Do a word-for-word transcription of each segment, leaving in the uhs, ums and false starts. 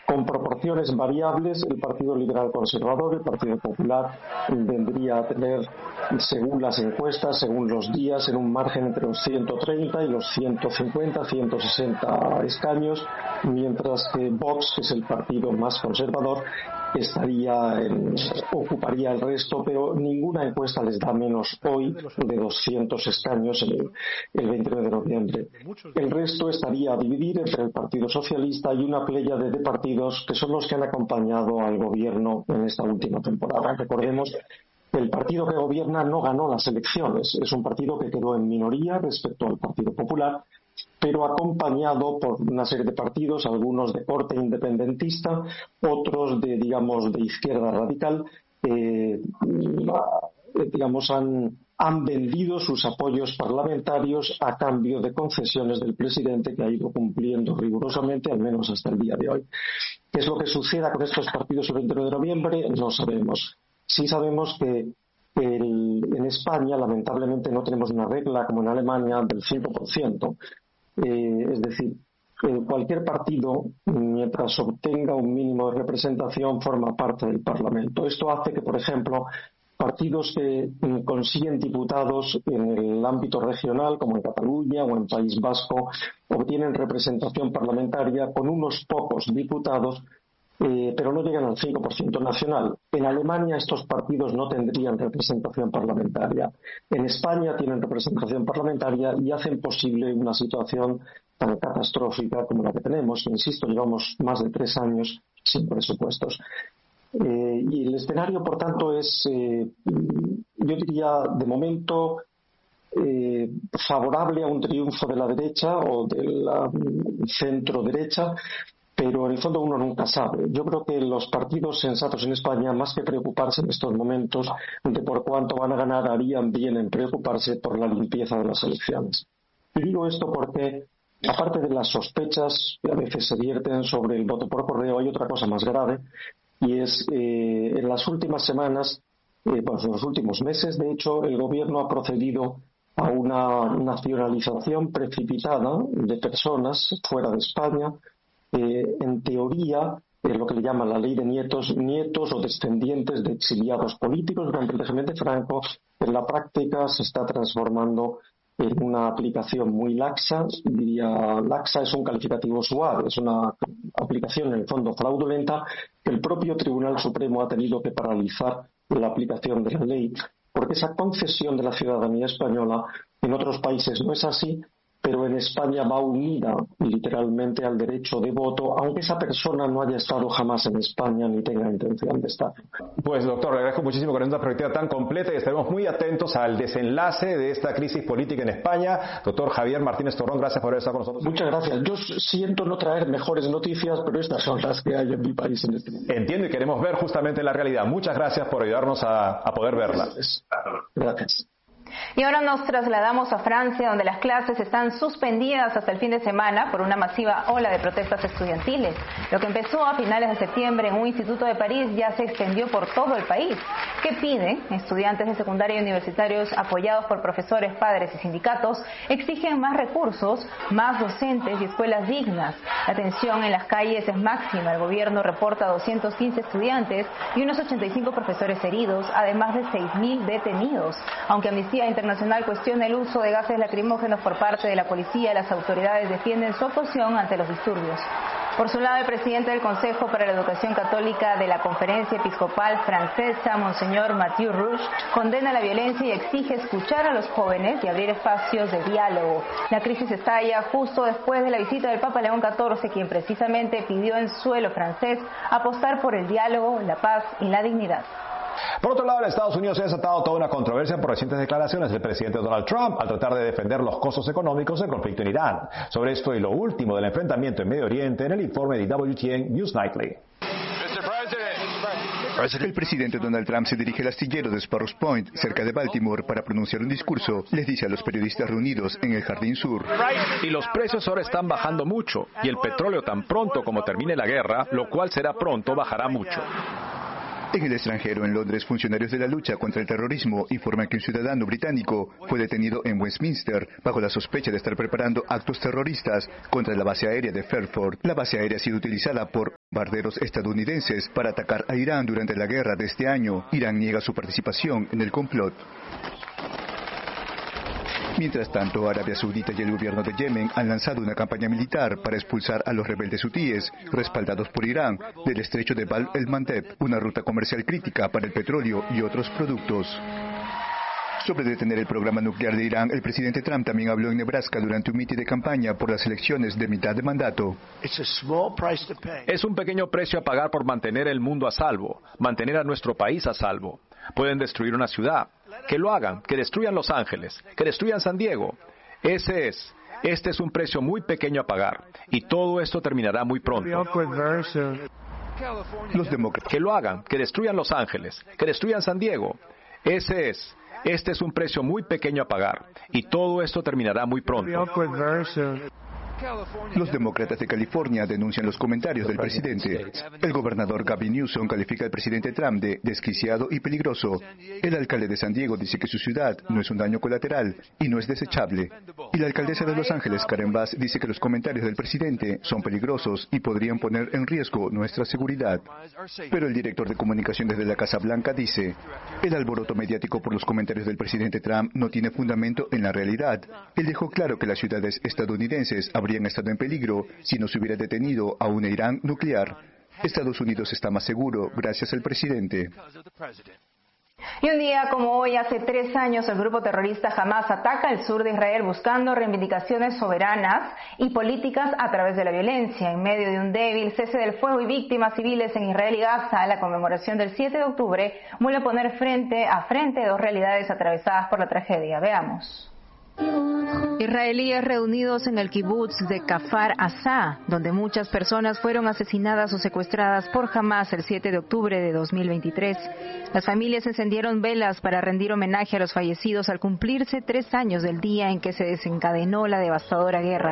Con proporciones variables, el Partido Liberal Conservador, el Partido Popular, vendría a tener, según las encuestas, según los días, en un margen entre los ciento treinta y los ciento cincuenta, ciento sesenta escaños, mientras que Vox, que es el partido más conservador, estaría en, ocuparía el resto, pero ninguna encuesta les da menos hoy de doscientos escaños el, el veintinueve de noviembre. El resto estaría a dividir entre el Partido Socialista y una pléyade de partidos que son los que han acompañado al gobierno en esta última temporada. Recordemos que el partido que gobierna no ganó las elecciones, es un partido que quedó en minoría respecto al Partido Popular, pero acompañado por una serie de partidos, algunos de corte independentista, otros de, digamos, de izquierda radical, eh, digamos, han, han vendido sus apoyos parlamentarios a cambio de concesiones del presidente, que ha ido cumpliendo rigurosamente, al menos hasta el día de hoy. ¿Qué es lo que suceda con estos partidos el veintinueve de noviembre? No sabemos. Sí sabemos que el, en España, lamentablemente, no tenemos una regla como en Alemania del cinco por ciento. Eh, es decir, eh, cualquier partido, mientras obtenga un mínimo de representación, forma parte del Parlamento. Esto hace que, por ejemplo, partidos que mm, consiguen diputados en el ámbito regional, como en Cataluña o en País Vasco, obtienen representación parlamentaria con unos pocos diputados, Eh, pero no llegan al cinco por ciento nacional. En Alemania estos partidos no tendrían representación parlamentaria. En España tienen representación parlamentaria y hacen posible una situación tan catastrófica como la que tenemos. Insisto, llevamos más de tres años sin presupuestos. Eh, y el escenario, por tanto, es, eh, yo diría, de momento, eh, favorable a un triunfo de la derecha o de la centro derecha, pero en el fondo uno nunca sabe. Yo creo que los partidos sensatos en España, más que preocuparse en estos momentos de por cuánto van a ganar, harían bien en preocuparse por la limpieza de las elecciones. Y digo esto porque, aparte de las sospechas que a veces se vierten sobre el voto por correo, hay otra cosa más grave, y es eh, en las últimas semanas, eh, pues en los últimos meses, de hecho, el gobierno ha procedido a una nacionalización precipitada de personas fuera de España. Eh, en teoría, es lo que le llaman la ley de nietos, nietos o descendientes de exiliados políticos durante el régimen de Franco. En la práctica se está transformando en una aplicación muy laxa. Diría, laxa es un calificativo suave, es una aplicación en el fondo fraudulenta que el propio Tribunal Supremo ha tenido que paralizar la aplicación de la ley, porque esa concesión de la ciudadanía española en otros países no es así, pero en España va unida literalmente al derecho de voto, aunque esa persona no haya estado jamás en España ni tenga intención de estar. Pues, doctor, le agradezco muchísimo con esta perspectiva tan completa y estaremos muy atentos al desenlace de esta crisis política en España. Doctor Javier Martínez Torrón, gracias por haber estado con nosotros. Muchas gracias. Yo siento no traer mejores noticias, pero estas son las que hay en mi país en este momento. Entiendo y queremos ver justamente la realidad. Muchas gracias por ayudarnos a, a poder verla. Gracias. Gracias. Y ahora nos trasladamos a Francia, donde las clases están suspendidas hasta el fin de semana por una masiva ola de protestas estudiantiles. Lo que empezó a finales de septiembre en un instituto de París ya se extendió por todo el país. ¿Qué piden? Estudiantes de secundaria y universitarios, apoyados por profesores, padres y sindicatos, exigen más recursos, más docentes y escuelas dignas. La tensión en las calles es máxima. El gobierno reporta doscientos quince estudiantes y unos ochenta y cinco profesores heridos, además de seis mil detenidos. Aunque Amnistía Internacional cuestiona el uso de gases lacrimógenos por parte de la policía, las autoridades defienden su actuación ante los disturbios. Por su lado, el presidente del Consejo para la Educación Católica de la Conferencia Episcopal Francesa, Monseñor Mathieu Rouge, condena la violencia y exige escuchar a los jóvenes y abrir espacios de diálogo. La crisis estalla justo después de la visita del Papa León catorce, quien precisamente pidió en suelo francés apostar por el diálogo, la paz y la dignidad. Por otro lado, en Estados Unidos se ha desatado toda una controversia por recientes declaraciones del presidente Donald Trump al tratar de defender los costos económicos del conflicto en Irán. Sobre esto y lo último del enfrentamiento en Medio Oriente, en el informe de W T N News Nightly. El presidente Donald Trump se dirige al astillero de Sparrows Point, cerca de Baltimore, para pronunciar un discurso. Les dice a los periodistas reunidos en el Jardín Sur: y los precios ahora están bajando mucho, y el petróleo tan pronto como termine la guerra, lo cual será pronto, bajará mucho. En el extranjero, en Londres, funcionarios de la lucha contra el terrorismo informan que un ciudadano británico fue detenido en Westminster bajo la sospecha de estar preparando actos terroristas contra la base aérea de Fairford. La base aérea ha sido utilizada por bombarderos estadounidenses para atacar a Irán durante la guerra de este año. Irán niega su participación en el complot. Mientras tanto, Arabia Saudita y el gobierno de Yemen han lanzado una campaña militar para expulsar a los rebeldes hutíes, respaldados por Irán, del estrecho de Bab el-Mandeb, una ruta comercial crítica para el petróleo y otros productos. Sobre detener el programa nuclear de Irán, el presidente Trump también habló en Nebraska durante un mitin de campaña por las elecciones de mitad de mandato. Es un pequeño precio a pagar por mantener el mundo a salvo, mantener a nuestro país a salvo. Pueden destruir una ciudad. Que lo hagan, que destruyan Los Ángeles, que destruyan San Diego. Ese es, este es un precio muy pequeño a pagar. Y todo esto terminará muy pronto. Los demócratas. Que lo hagan, que destruyan Los Ángeles, que destruyan San Diego. Ese es, este es un precio muy pequeño a pagar. Y todo esto terminará muy pronto. Los demócratas de California denuncian los comentarios del presidente. El gobernador Gavin Newsom califica al presidente Trump de desquiciado y peligroso. El alcalde de San Diego dice que su ciudad no es un daño colateral y no es desechable. Y la alcaldesa de Los Ángeles, Karen Bass, dice que los comentarios del presidente son peligrosos y podrían poner en riesgo nuestra seguridad. Pero el director de comunicaciones de la Casa Blanca dice, el alboroto mediático por los comentarios del presidente Trump no tiene fundamento en la realidad. Él dejó claro que las ciudades estadounidenses habrían estado en peligro si no se hubiera detenido a un Irán nuclear. Estados Unidos está más seguro gracias al presidente. Y un día como hoy, hace tres años, el grupo terrorista Hamas ataca el sur de Israel buscando reivindicaciones soberanas y políticas a través de la violencia. En medio de un débil cese del fuego y víctimas civiles en Israel y Gaza, la conmemoración del siete de octubre vuelve a poner frente a frente dos realidades atravesadas por la tragedia. Veamos. Israelíes reunidos en el kibutz de Kfar Aza, donde muchas personas fueron asesinadas o secuestradas por Hamas el siete de octubre de dos mil veintitrés. Las familias encendieron velas para rendir homenaje a los fallecidos al cumplirse tres años del día en que se desencadenó la devastadora guerra.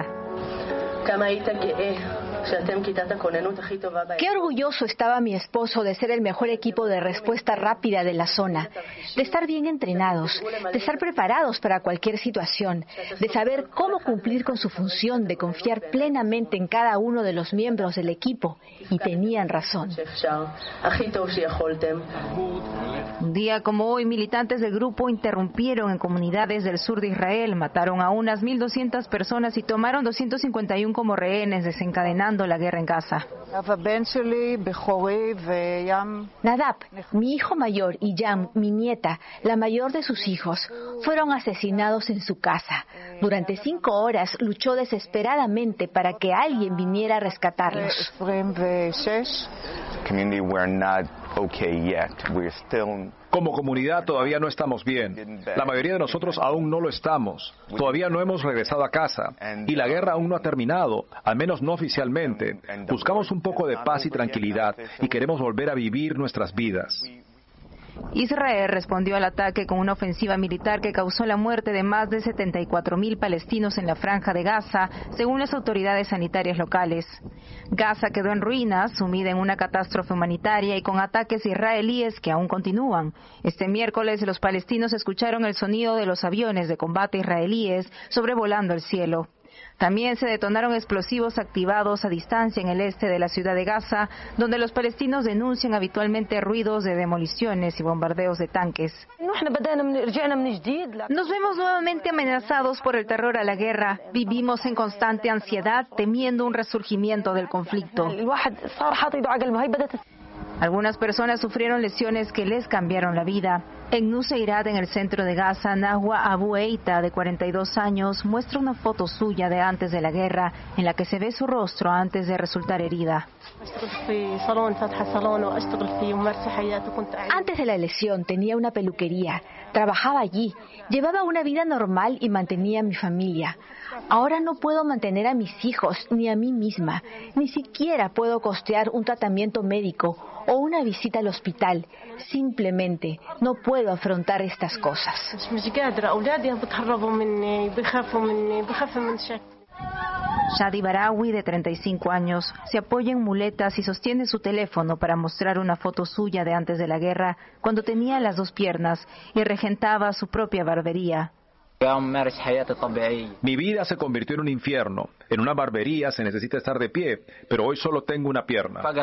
Qué orgulloso estaba mi esposo de ser el mejor equipo de respuesta rápida de la zona, de estar bien entrenados, de estar preparados para cualquier situación, de saber cómo cumplir con su función, de confiar plenamente en cada uno de los miembros del equipo. Y tenían razón. Un día como hoy, militantes del grupo interrumpieron en comunidades del sur de Israel, mataron a unas mil doscientas personas y tomaron doscientos cincuenta y uno como rehenes, desencadenando la guerra en Gaza. Nadab, mi hijo mayor, y Yam, mi nieta, la mayor de sus hijos, fueron asesinados en su casa. Durante cinco horas luchó desesperadamente para que alguien viniera a rescatarlos. Como comunidad todavía no estamos bien. La mayoría de nosotros aún no lo estamos. Todavía no hemos regresado a casa. Y la guerra aún no ha terminado, al menos no oficialmente. Buscamos un poco de paz y tranquilidad y queremos volver a vivir nuestras vidas. Israel respondió al ataque con una ofensiva militar que causó la muerte de más de setenta y cuatro mil palestinos en la franja de Gaza, según las autoridades sanitarias locales. Gaza quedó en ruinas, sumida en una catástrofe humanitaria y con ataques israelíes que aún continúan. Este miércoles los palestinos escucharon el sonido de los aviones de combate israelíes sobrevolando el cielo. También se detonaron explosivos activados a distancia en el este de la ciudad de Gaza, donde los palestinos denuncian habitualmente ruidos de demoliciones y bombardeos de tanques. Nos vemos nuevamente amenazados por el terror a la guerra. Vivimos en constante ansiedad, temiendo un resurgimiento del conflicto. Algunas personas sufrieron lesiones que les cambiaron la vida. En Nuseirat, en el centro de Gaza, Nahua Abu Eita, de cuarenta y dos años, muestra una foto suya de antes de la guerra, en la que se ve su rostro antes de resultar herida. Antes de la lesión tenía una peluquería, trabajaba allí, llevaba una vida normal y mantenía a mi familia. Ahora no puedo mantener a mis hijos ni a mí misma, ni siquiera puedo costear un tratamiento médico o una visita al hospital. Simplemente no puedo afrontar estas cosas. Shadi Barawi, de treinta y cinco años, se apoya en muletas y sostiene su teléfono para mostrar una foto suya de antes de la guerra, cuando tenía las dos piernas y regentaba su propia barbería. Mi vida se convirtió en un infierno. En una barbería se necesita estar de pie, pero hoy solo tengo una pierna.